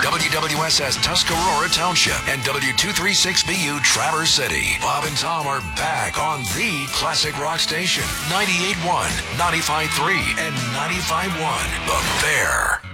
WWSS Tuscarora Township and W236BU Traverse City. Bob and Tom are back on the classic rock station, 98.1, 95.3, and 95.1. The Bear.